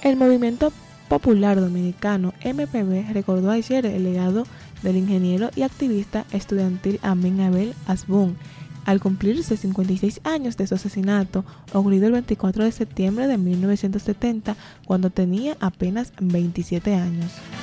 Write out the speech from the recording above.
El Movimiento Popular Dominicano MPD recordó ayer el legado del ingeniero y activista estudiantil Amin Abel Hasbún al cumplirse 56 años de su asesinato ocurrido el 24 de septiembre de 1970 cuando tenía apenas 27 años.